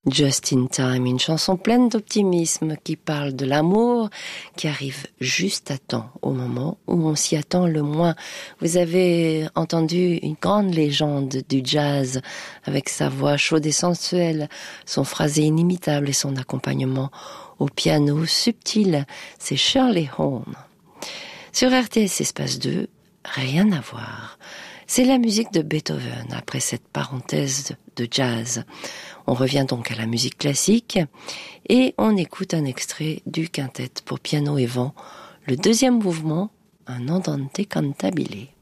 Just in Time, une chanson pleine d'optimisme qui parle de l'amour qui arrive juste à temps, au moment où on s'y attend le moins. Vous avez entendu une grande légende du jazz avec sa voix chaude et sensuelle, son phrasé inimitable et son accompagnement au piano subtil. C'est Shirley Horn. Sur RTS Espace 2, rien à voir. C'est la musique de Beethoven après cette parenthèse de jazz. On revient donc à la musique classique et on écoute un extrait du quintet pour piano et vent, le deuxième mouvement, un andante cantabile.